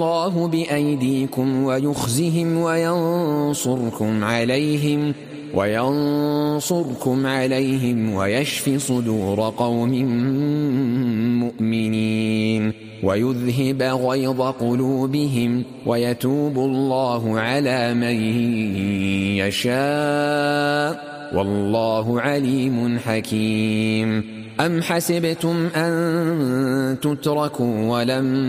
الله بأيديكم ويخزهم وينصركم عليهم ويشف صدور قوم مؤمنين ويذهب غيظ قلوبهم ويتوب الله على من يشاء والله عليم حكيم. أم حسبتم أن تتركوا